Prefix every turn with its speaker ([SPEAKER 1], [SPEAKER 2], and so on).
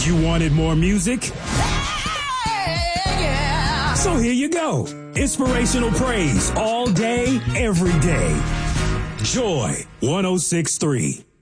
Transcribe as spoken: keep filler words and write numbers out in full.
[SPEAKER 1] You wanted more music?
[SPEAKER 2] Yeah.
[SPEAKER 1] So here you go. Inspirational praise all day, every day. Joy one oh six point three.